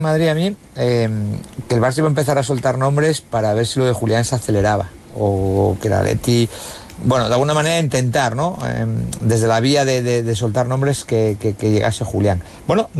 Madrid a mí, que el Barça iba a empezar a soltar nombres para ver si lo de Julián se aceleraba o que la Leti, bueno, de alguna manera intentar, ¿no? Desde la vía de soltar nombres que llegase Julián. Bueno,